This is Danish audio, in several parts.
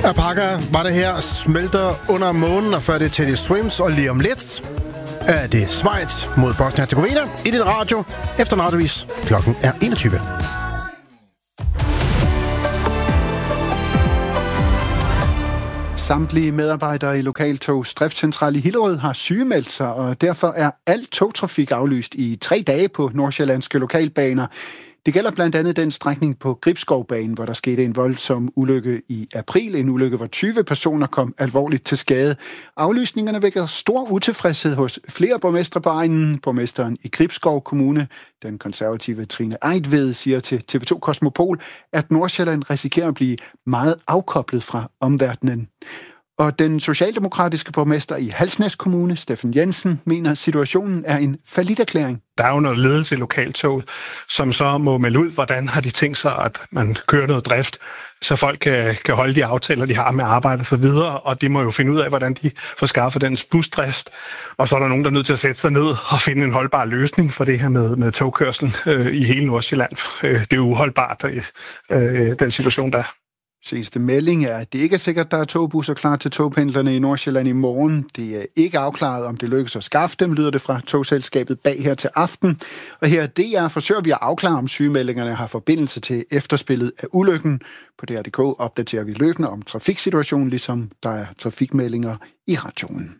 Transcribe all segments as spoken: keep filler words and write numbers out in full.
Apaka var det her, smelter under månen, og før det Teddy Swims, og lige om lidt er det Schweiz mod Bosnien-Herzegovina i din radio efter en radiovis. Klokken er enogtyve. Samtlige medarbejdere i Lokaltogs driftscentral i Hillerød har sygemeldt sig, og derfor er al togtrafik aflyst i tre dage på nordsjællandske lokalbaner. Det gælder blandt andet den strækning på Gribskovbanen, hvor der skete en voldsom ulykke i april. En ulykke, hvor tyve personer kom alvorligt til skade. Aflysningerne vækker stor utilfredshed hos flere borgmestre på egnen. Borgmesteren i Gribskov Kommune, den konservative Trine Eidved, siger til T V to Kosmopol, at Nordsjælland risikerer at blive meget afkoblet fra omverdenen. Og den socialdemokratiske borgmester i Halsnæs Kommune, Steffen Jensen, mener, at situationen er en falliterklæring. Der er jo noget ledelse i lokaltoget, som så må melde ud, hvordan har de tænkt sig, at man kører noget drift, så folk kan, kan holde de aftaler, de har med arbejde og så videre, og de må jo finde ud af, hvordan de får skaffet den busdrift. Og så er der nogen, der er nødt til at sætte sig ned og finde en holdbar løsning for det her med, med togkørslen øh, i hele Nordsjælland. Øh, det er jo uholdbart, øh, den situation, der er. Seneste melding er, at det ikke er sikkert, at der er togbusser klar til togpendlerne i Nordsjælland i morgen. Det er ikke afklaret, om det lykkes at skaffe dem, lyder det fra togselskabet bag her til aften. Og her D R forsøger vi at afklare, om sygemeldingerne har forbindelse til efterspillet af ulykken. På D R punktum D K opdaterer vi løbende om trafiksituationen, ligesom der er trafikmeldinger i radioen.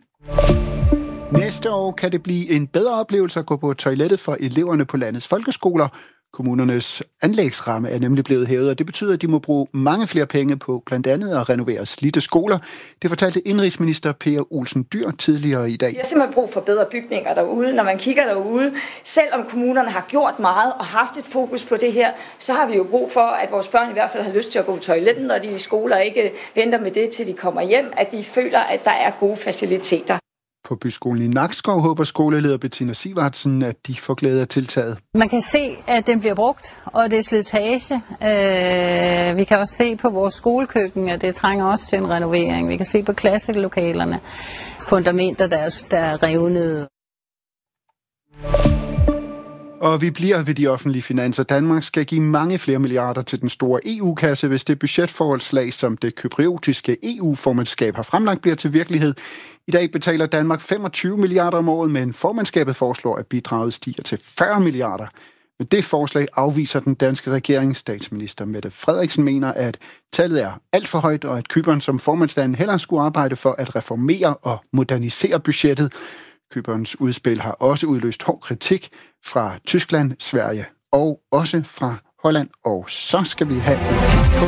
Næste år kan det blive en bedre oplevelse at gå på toilettet for eleverne på landets folkeskoler. Kommunernes anlægsramme er nemlig blevet hævet, og det betyder, at de må bruge mange flere penge på blandt andet at renovere slidte skoler. Det fortalte indrigsminister Per Olsen Dyhr tidligere i dag. Vi har simpelthen brug for bedre bygninger derude. Når man kigger derude, selvom kommunerne har gjort meget og haft et fokus på det her, så har vi jo brug for, at vores børn i hvert fald har lyst til at gå på toiletten, når de er i skoler ikke venter med det, til de kommer hjem, at de føler, at der er gode faciliteter. På byskolen i Nakskov håber skoleleder Bettina Sivertsen, at de får glæde af tiltaget. Man kan se, at den bliver brugt, og det er slitage. Øh, vi kan også se på vores skolekøkken, at det trænger også til en renovering. Vi kan se på klasselokalerne, fundamenter, der er, der er revnede. Og vi bliver ved de offentlige finanser. Danmark skal give mange flere milliarder til den store E U-kasse, hvis det budgetforholdslag, som det kypriotiske E U-formandskab har fremlagt, bliver til virkelighed. I dag betaler Danmark femogtyve milliarder om året, men formandskabet foreslår, at bidraget stiger til fyrre milliarder. Men det forslag afviser den danske regering. Statsminister Mette Frederiksen mener, at tallet er alt for højt, og at Cypern som formandsland hellere skulle arbejde for at reformere og modernisere budgettet. Cyperns udspil har også udløst hård kritik fra Tyskland, Sverige og også fra Holland. Og så skal vi have